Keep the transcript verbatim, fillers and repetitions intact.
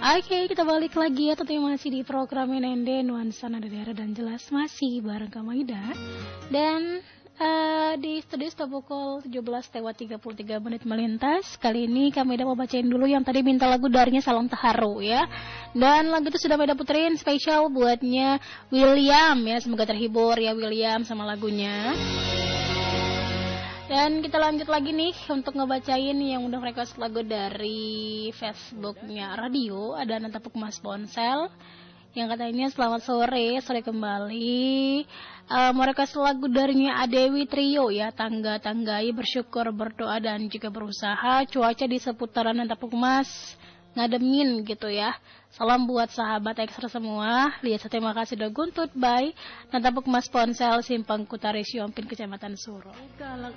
Oke, kita balik lagi ya, tentunya masih di program Nende Nuansa Nada Daerah dan Jelas, masih bareng Kak Maida. Dan uh, di studio sudah pukul tujuh belas lewat tiga puluh tiga menit melintas. Kali ini Kak Maida mau bacain dulu yang tadi minta lagu darinya Salam Taharu ya. Dan lagu itu sudah Maida puterin spesial buatnya William ya. Semoga terhibur ya William sama lagunya. Dan kita lanjut lagi nih untuk ngebacain yang udah request lagu dari Facebooknya radio. Ada Nantapuk Mas Ponsel yang katanya selamat sore, sore kembali. uh, Mau request lagu darinya Adewi Trio ya, Tangga-tanggai, bersyukur, berdoa dan juga berusaha. Cuaca di seputaran Nantapuk Mas ngademin gitu ya. Salam buat sahabat ekstra semua. Lihat, terima kasih udah guntut. Bye. Nantapuk Mas Ponsel, Simpang Kutari, Siompin, Kecamatan Suro.